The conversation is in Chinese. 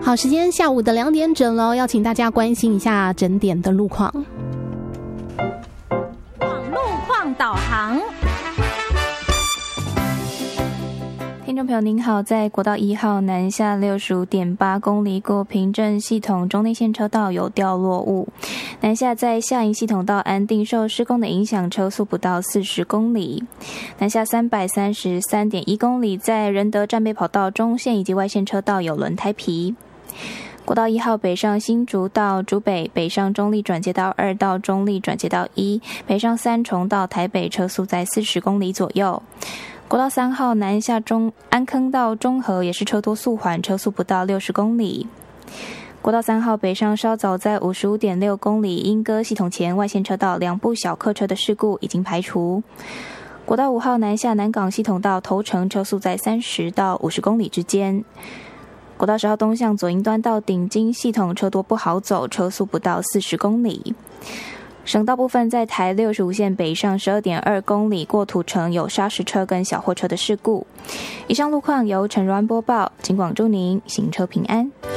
好，时间下午的2点整了，要请大家关心一下整点的路况。 网路况导航。听众朋友您好，在国道1号南下 65.8 公里过平镇系统中内线车道有掉落物，南下在下营系统到安定受施工的影响，车速不到40公里。南下 333.1 公里在仁德战备跑道中线以及外线车道有轮胎皮。国道1号北上新竹到竹北，北上中立转接道2到中立转接道1，北上三重到台北，车速在40公里左右。国道3号南下安坑到中和也是车多速缓，车速不到60公里。国道3号北上稍早在 55.6 公里莺歌系统前外线车道2部小客车的事故已经排除。国道5号南下南港系统到头城，车速在30到50公里之间。国道10号东向左营端到顶金系统车多不好走，车速不到40公里。省道部分在台65线北上 12.2 公里过土城有砂石车跟小货车的事故。以上路况由陈如安播报，警广祝您行车平安。